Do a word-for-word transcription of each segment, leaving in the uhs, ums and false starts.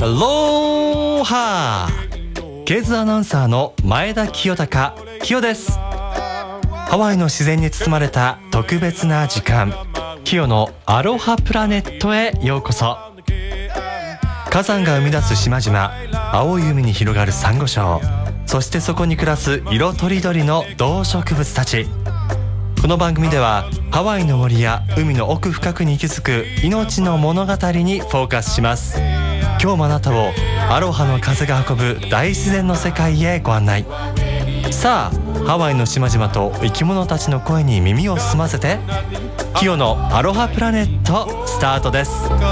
ローハーケーズアナウンサーの前田清隆清です。ハワイの自然に包まれた特別な時間、清のアロハプラネットへようこそ。火山が生み出す島々、青い海に広がるサンゴ礁、そしてそこに暮らす色とりどりの動植物たち。この番組ではハワイの森や海の奥深くに息づく命の物語にフォーカスします。今日もあなたをアロハの風が運ぶ大自然の世界へご案内。さあ、ハワイの島々と生き物たちの声に耳を澄ませて、キヨのアロハプラネットスタートです。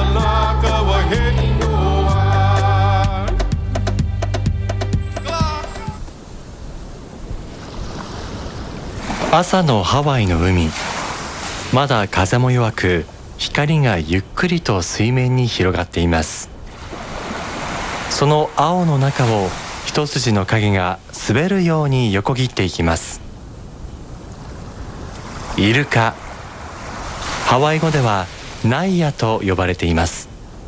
朝のハワイの海、まだ風も弱く、光がゆっくりと水面に広がっています。その青の中を一筋の影が滑るように横切っていきます。イルカ、ハワイ語ではナイアと呼ばれています。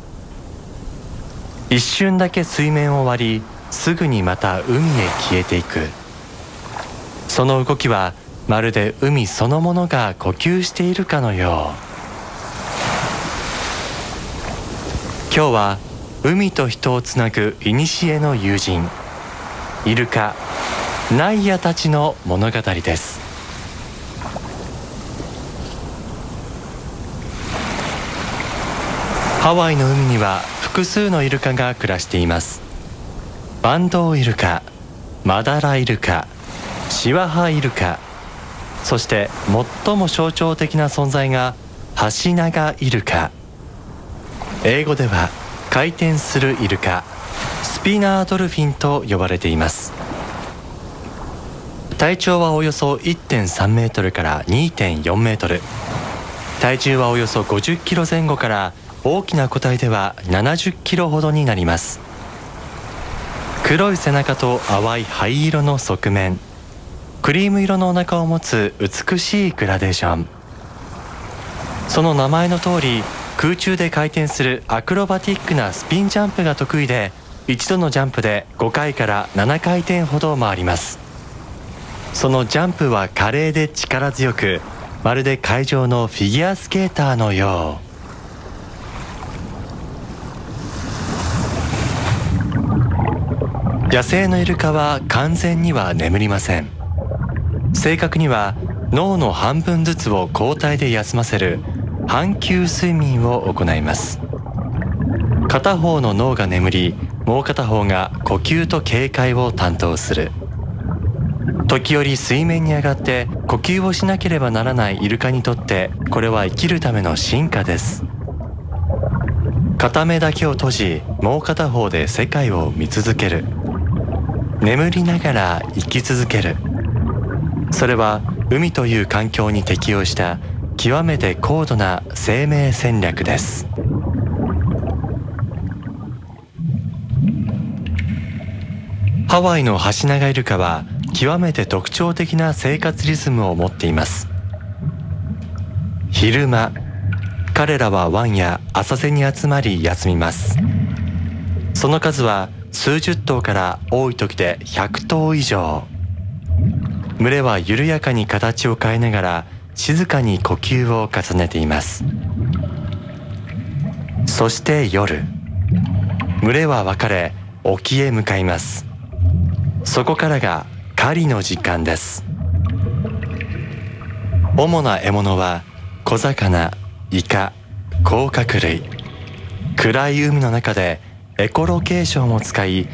一瞬だけ水面を割り、すぐにまた海へ消えていく。その動きはまるで海そのものが呼吸しているかのよう。今日は海と人をつなぐ古の友人、イルカ、ナイアたちの物語です。ハワイの海には複数のイルカが暮らしています。バンドウイルカ、マダライルカ、シワハイルカ、そして最も象徴的な存在がハシナガイルカ。英語では回転するイルカ、スピナードルフィンと呼ばれています。体長はおよそ いってんさんメートルから にてんよんメートル、体重はおよそごじゅっキロ前後から、大きな個体ではななじゅっキロほどになります。黒い背中と淡い灰色の側面、クリーム色のお腹を持つ美しいグラデーション。その名前の通り、空中で回転するアクロバティックなスピンジャンプが得意で、一度のジャンプでごかいからななかいてんほど回ります。そのジャンプは華麗で力強く、まるで海上のフィギュアスケーターのよう。野生のイルカは完全には眠りません。正確には脳の半分ずつを交代で休ませる半球睡眠を行います。片方の脳が眠り、もう片方が呼吸と警戒を担当する。時折水面に上がって呼吸をしなければならないイルカにとって、これは生きるための進化です。片目だけを閉じ、もう片方で世界を見続ける。眠りながら生き続ける。それは海という環境に適応した極めて高度な生命戦略です。ハワイのハシナガイルカは極めて特徴的な生活リズムを持っています。昼間、彼らは湾や浅瀬に集まり休みます。その数は数十頭から多い時でひゃくとう以上。群れは緩やかに形を変えながら静かに呼吸を重ねています。そして夜、群れは分かれ沖へ向かいます。そこからが狩りの時間です。主な獲物は小魚、イカ、甲殻類。暗い海の中でエコロケーションを使い、